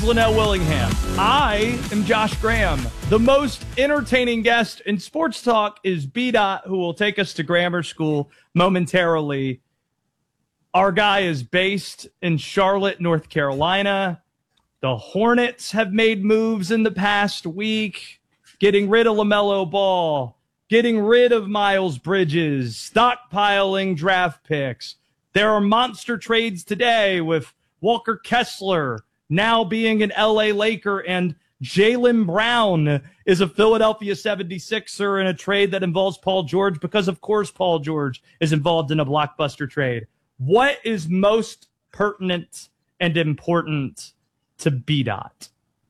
is Linnell Willingham. I am Josh Graham. The most entertaining guest in sports talk is B-Dot, who will take us to grammar school momentarily. Our guy is based in Charlotte, North Carolina. The Hornets have made moves in the past week, getting rid of LaMelo Ball, getting rid of Miles Bridges, stockpiling draft picks. There are monster trades today with Walker Kessler now being an LA Laker, and Jaylen Brown is a Philadelphia 76er in a trade that involves Paul George because, of course, Paul George is involved in a blockbuster trade. What is most pertinent and important to B-Dot?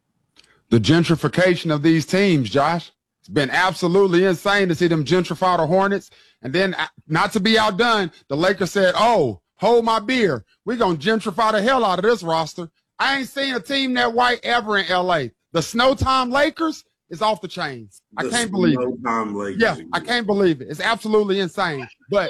The gentrification of these teams, Josh. It's been absolutely insane to see them gentrify the Hornets. And then, not to be outdone, the Lakers said, oh, hold my beer. We're going to gentrify the hell out of this roster. I ain't seen a team that white ever in L.A. The Snowtime Lakers is off the chains. I can't believe it. Lakers. Yeah, I can't believe it. It's absolutely insane. But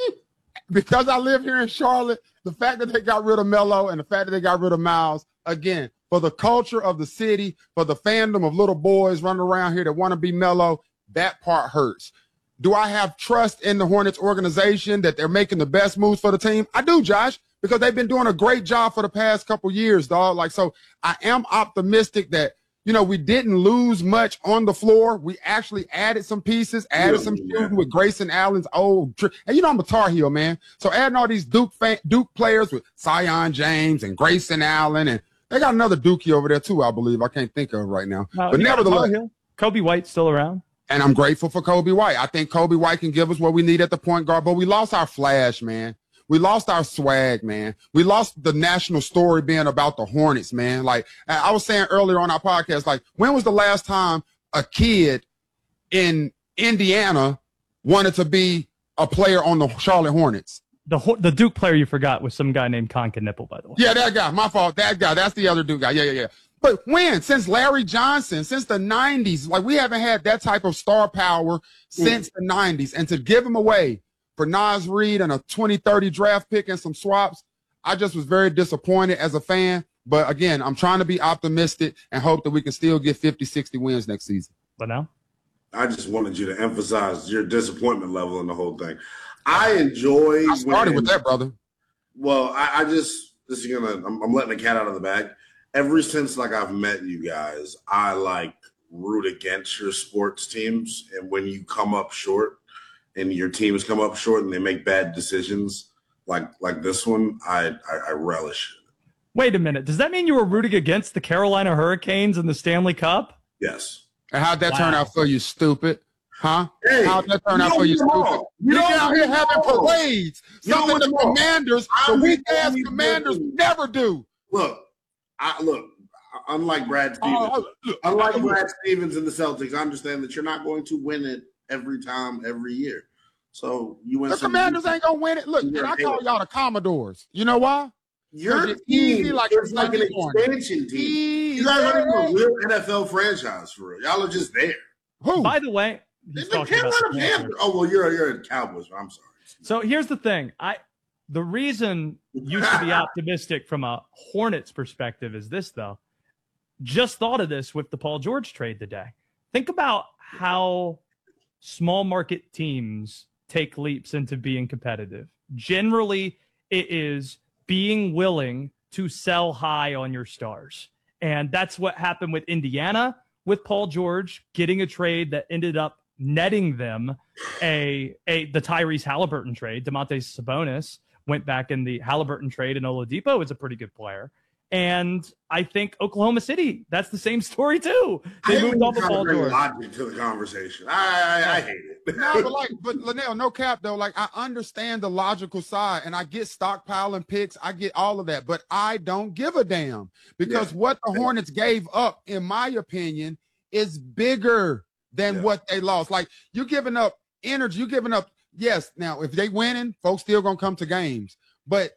because I live here in Charlotte, the fact that they got rid of Melo and the fact that they got rid of Miles, again, for the culture of the city, for the fandom of little boys running around here that want to be Melo, that part hurts. Do I have trust in the Hornets organization that they're making the best moves for the team? I do, Josh, because they've been doing a great job for the past couple years, dog. Like, so I am optimistic that, you know, we didn't lose much on the floor. We actually added some pieces, added some shooting with Grayson Allen's old trick. And you know, I'm a Tar Heel, man. So adding all these Duke players with Zion James and Grayson Allen, and they got another Dookie over there too, I believe. I can't think of it right now. But nevertheless, Kobe White's still around. And I'm grateful for Kobe White. I think Kobe White can give us what we need at the point guard, but we lost our flash, man. We lost our swag, man. We lost the national story being about the Hornets, man. Like I was saying earlier on our podcast, like, when was the last time a kid in Indiana wanted to be a player on the Charlotte Hornets? The Duke player you forgot was some guy named Conka Nipple, by the way. Yeah, that guy. My fault. That guy. That's the other Duke guy. Yeah. But when? Since Larry Johnson, since the 90s. Like, we haven't had that type of star power since the 90s. And to give him away for Naz Reid and a 2030 draft pick and some swaps, I just was very disappointed as a fan. But, again, I'm trying to be optimistic and hope that we can still get 50, 60 wins next season. But now? I just wanted you to emphasize your disappointment level in the whole thing. I enjoy. I started with that, brother. Well, I'm letting the cat out of the bag. Ever since, like, I've met you guys, I, like, root against your sports teams. And when you come up short and your teams come up short and they make bad decisions like this one, I relish it. Wait a minute. Does that mean you were rooting against the Carolina Hurricanes in the Stanley Cup? Yes. And how'd that turn out for you, stupid? Huh? Hey, how'd that turn out for you, stupid? You're out here having parades. Something the Commanders, the weak-ass Commanders never do. Look, unlike Brad Stevens, Brad Stevens and the Celtics, I understand that you're not going to win it every time, every year. So you win. The Commanders ain't gonna win it. Look, and I call y'all the Commodores. You know why? You're easy like an expansion team. You guys aren't even a real NFL franchise for real. Y'all are just there. Who? By the way, the Carolina Panthers. Oh well, you're a Cowboys. I'm sorry. So here's the thing. The reason you should be optimistic from a Hornets perspective is this, though. Just thought of this with the Paul George trade today. Think about how small market teams take leaps into being competitive. Generally, it is being willing to sell high on your stars. And that's what happened with Indiana with Paul George getting a trade that ended up netting them the Tyrese Halliburton trade. Domantas Sabonis went back in the Halliburton trade, and Oladipo is a pretty good player. And I think Oklahoma City, that's the same story too. They moved off of Paul George. Logic to the conversation. I hate it. No, but Linnell, no cap though. Like, I understand the logical side, and I get stockpiling picks. I get all of that, but I don't give a damn because what the Hornets gave up, in my opinion, is bigger than what they lost. Like, you're giving up energy. You're giving up. Yes. Now, if they winning, folks still gonna come to games. But